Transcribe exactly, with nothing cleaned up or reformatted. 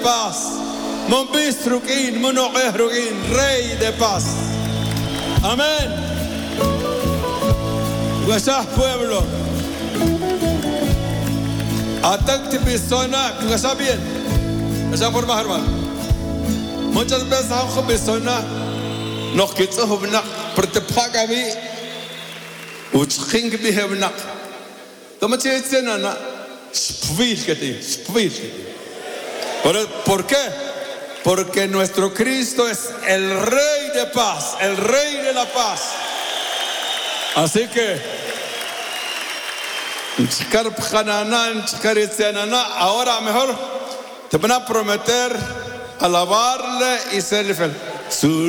paz. Monbistrukin, monoquehrukin, Rey de paz. Amén. Gracias, pueblo. Atacti persona, que está bien. Esa forma, hermano. Muchas veces ajo persona, no quiso hubna, pero te paga mi, uchking bi hubna. Como te dicen, ana, spvil que te, spvil. ¿Por qué? Porque nuestro Cristo es el Rey de paz, el Rey de la paz. Así que, ahora mejor te van a prometer alabarle y ser feliz.